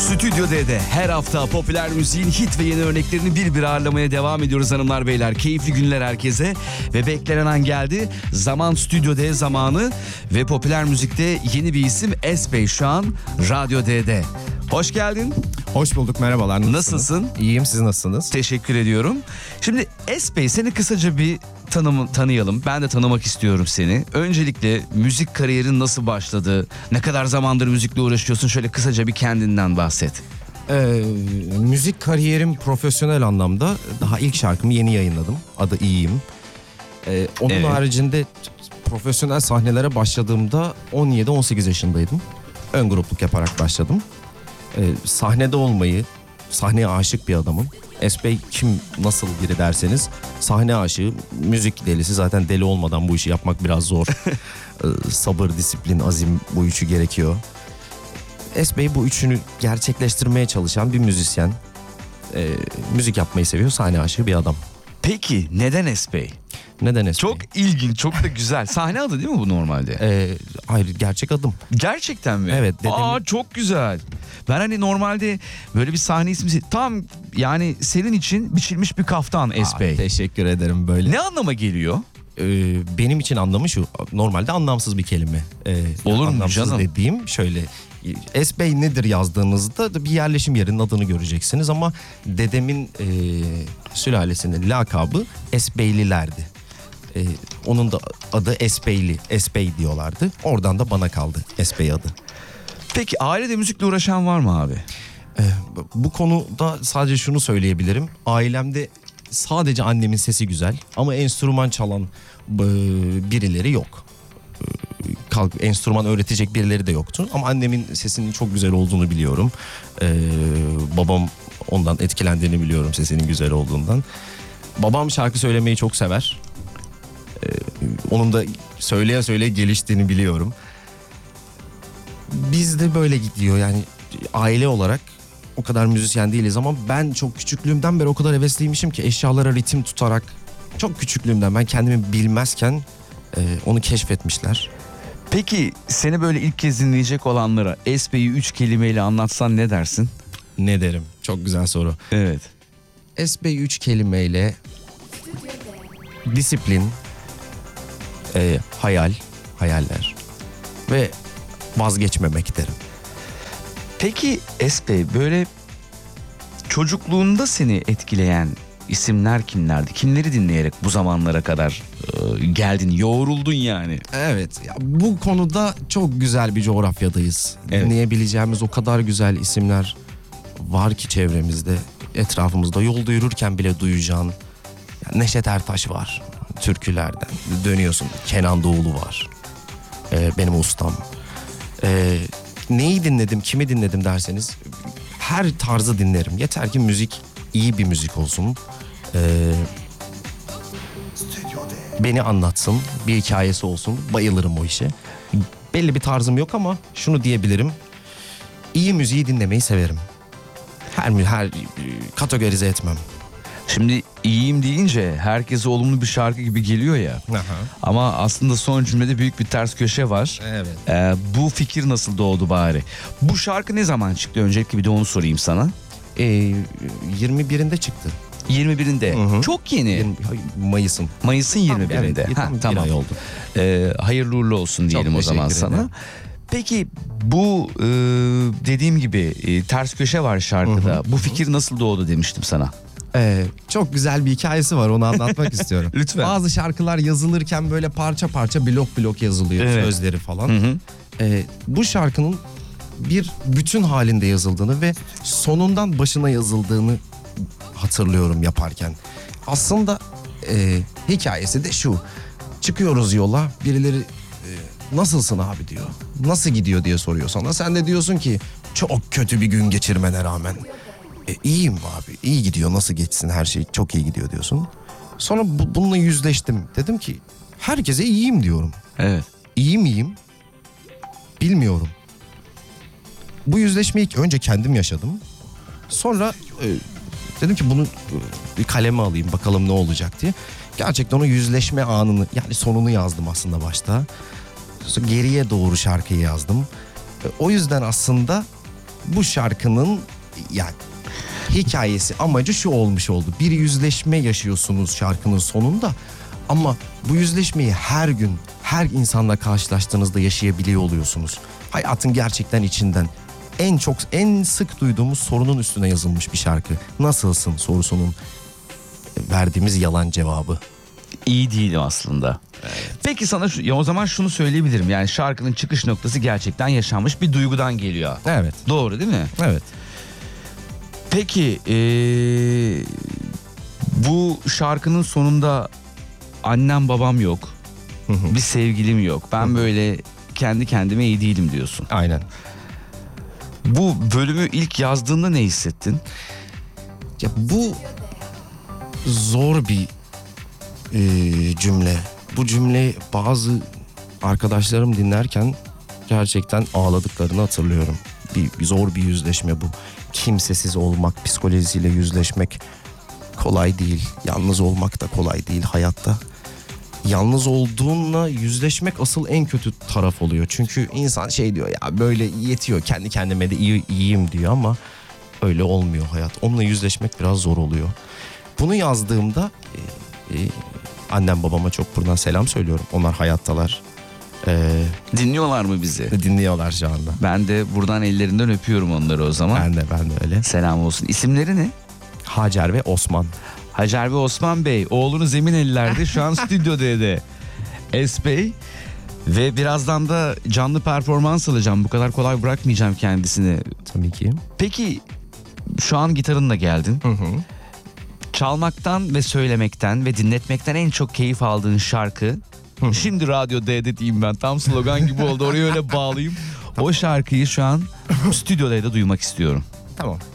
Stüdyo D'de her hafta popüler müziğin hit ve yeni örneklerini bir ağırlamaya devam ediyoruz hanımlar beyler. Keyifli günler herkese ve beklenen an geldi. Zaman Stüdyo D zamanı ve popüler müzikte yeni bir isim S-Bey şu an Radyo D'de. Hoş geldin. Hoş bulduk, merhabalar. Nasılsın? İyiyim, siz nasılsınız? Teşekkür ediyorum. Şimdi S-Bey, seni kısaca bir tanıyalım. Ben de tanımak istiyorum seni. Öncelikle müzik kariyerin nasıl başladı? Ne kadar zamandır müzikle uğraşıyorsun? Şöyle kısaca bir kendinden bahset. Müzik kariyerim profesyonel anlamda daha ilk şarkımı yeni yayınladım. Adı İyiyim. Onun haricinde profesyonel sahnelere başladığımda 17-18 yaşındaydım. Ön grupluk yaparak başladım. Sahnede olmayı, sahneye aşık bir adamım. S-Bey kim, nasıl biri derseniz sahne aşığı, müzik delisi. Zaten deli olmadan bu işi yapmak biraz zor. Sabır, disiplin, azim, bu üçü gerekiyor. S-Bey bu üçünü gerçekleştirmeye çalışan bir müzisyen. Müzik yapmayı seviyor, sahne aşığı bir adam. Peki neden S-Bey? Neden S-Bey? Çok ilginç, çok da güzel. Sahne adı değil mi bu normalde? Hayır, gerçek adım. Gerçekten mi? Evet. Çok güzel. Ben hani normalde böyle bir sahne ismi tam yani senin için biçilmiş bir kaftan S-Bey. Teşekkür ederim böyle. Ne anlama geliyor? Benim için anlamı şu. Normalde anlamsız bir kelime. Olur mu anlamsız canım? dediğim şöyle. S-Bey nedir yazdığınızda bir yerleşim yerinin adını göreceksiniz ama dedemin sülalesinin lakabı S-Beylilerdi. Onun da adı S-Beyli, S-Bey diyorlardı. Oradan da bana kaldı S-Bey adı. Peki ailede müzikle uğraşan var mı abi? Bu konuda sadece şunu söyleyebilirim. Ailemde sadece annemin sesi güzel ama enstrüman çalan birileri yok. Enstrüman öğretecek birileri de yoktu. Ama annemin sesinin çok güzel olduğunu biliyorum. Babam ondan etkilendiğini biliyorum, sesinin güzel olduğundan. Babam şarkı söylemeyi çok sever. Onun da söyleye söyleye geliştiğini biliyorum. Biz de böyle gidiyor yani, aile olarak o kadar müzisyen değiliz ama ben çok küçüklüğümden beri o kadar hevesliymişim ki eşyalara ritim tutarak, çok küçüklüğümden ben kendimi bilmezken onu keşfetmişler. Peki seni böyle ilk kez dinleyecek olanlara S-Bey'i 3 kelimeyle anlatsan ne dersin? Ne derim? Çok güzel soru. Evet. S-Bey 3 kelimeyle: disiplin, hayaller ve vazgeçmemek derim. Peki S-Bey, böyle çocukluğunda seni etkileyen isimler kimlerdi? Kimleri dinleyerek bu zamanlara kadar geldin, yoğruldun yani? Evet, ya bu konuda çok güzel bir coğrafyadayız. Evet. Dinleyebileceğimiz o kadar güzel isimler var ki çevremizde, etrafımızda. Yolda yürürken bile duyacağın. Ya Neşet Ertaş var türkülerden. Dönüyorsun, Kenan Doğulu var. Benim ustam. Neyi dinledim, kimi dinledim derseniz her tarzı dinlerim. Yeter ki müzik iyi bir müzik olsun. Beni anlatsın, bir hikayesi olsun. Bayılırım o işe. Belli bir tarzım yok ama şunu diyebilirim: İyi müziği dinlemeyi severim. Her kategorize etmem. Şimdi iyiyim deyince herkese olumlu bir şarkı gibi geliyor ya. Aha. Ama aslında son cümlede büyük bir ters köşe var. Evet. Bu fikir nasıl doğdu bari? Bu şarkı ne zaman çıktı? Öncelikle bir de onu sorayım sana. 21'inde çıktı. 21'inde. Hı hı. Çok yeni. Mayıs'ın. Mayıs'ın 21'inde. Evet, tam tamam. bir ay oldu. Hayırlı uğurlu olsun diyelim Çok o zaman teşekkür sana. ederim. Peki bu dediğim gibi ters köşe var şarkıda. Hı hı. Bu fikir nasıl doğdu demiştim sana. Çok güzel bir hikayesi var, onu anlatmak istiyorum. Lütfen. Bazı şarkılar yazılırken böyle parça parça, blok blok yazılıyor, Evet. sözleri falan. Hı hı. Bu şarkının bir bütün halinde yazıldığını ve sonundan başına yazıldığını hatırlıyorum yaparken. Aslında hikayesi de şu: çıkıyoruz yola, birileri nasılsın abi diyor. Nasıl gidiyor diye soruyor sana. Sen de diyorsun ki çok kötü bir gün geçirmene rağmen iyiyim abi, iyi gidiyor, nasıl geçsin, her şey çok iyi gidiyor diyorsun. Sonra bununla yüzleştim. Dedim ki herkese iyiyim diyorum. Evet. İyi miyim? Bilmiyorum. Bu yüzleşmeyi önce kendim yaşadım. Sonra dedim ki bunu bir kaleme alayım, bakalım ne olacak diye. Gerçekten o yüzleşme anını, yani sonunu yazdım aslında başta. Sonra geriye doğru şarkıyı yazdım. O yüzden aslında bu şarkının yani hikayesi, amacı şu olmuş oldu. Bir yüzleşme yaşıyorsunuz şarkının sonunda ama bu yüzleşmeyi her gün her insanla karşılaştığınızda yaşayabiliyor oluyorsunuz. Hayatın gerçekten içinden en sık duyduğumuz sorunun üstüne yazılmış bir şarkı. Nasılsın sorusunun verdiğimiz yalan cevabı. İyi değilim aslında. Peki sana ya o zaman şunu söyleyebilirim. Yani şarkının çıkış noktası gerçekten yaşanmış bir duygudan geliyor. Evet. Doğru değil mi? Evet. Peki bu şarkının sonunda annem babam yok. Bir sevgilim yok. Ben böyle kendi kendime iyi değilim diyorsun. Aynen. Bu bölümü ilk yazdığında ne hissettin? Ya bu zor bir cümle. Bu cümleyi bazı arkadaşlarım dinlerken gerçekten ağladıklarını hatırlıyorum. Bir zor bir yüzleşme bu. Kimsesiz olmak, psikolojisiyle yüzleşmek kolay değil. Yalnız olmak da kolay değil hayatta. Yalnız olduğunla yüzleşmek asıl en kötü taraf oluyor. Çünkü insan şey diyor ya, böyle yetiyor, kendi kendime de iyiyim diyor ama öyle olmuyor hayat. Onunla yüzleşmek biraz zor oluyor. Bunu yazdığımda annem babama çok buradan selam söylüyorum. Onlar hayattalar. Dinliyorlar mı bizi? Dinliyorlar şu anda. Ben de buradan ellerinden öpüyorum onları o zaman. Ben de öyle. Selam olsun. İsimleri ne? Hacer ve Osman. Hacer ve Osman Bey. Oğlunuz emin ellerde. Şu an stüdyodaydı. Bey. Ve birazdan da canlı performans alacağım. Bu kadar kolay bırakmayacağım kendisini. Tabii ki. Peki şu an gitarınla geldin. Hı hı. Çalmaktan ve söylemekten ve dinletmekten en çok keyif aldığın şarkı. Şimdi Radyo D'de diyeyim ben. Tam slogan gibi oldu. Oraya öyle bağlayayım. O şarkıyı şu an stüdyoda da duymak istiyorum. Tamam.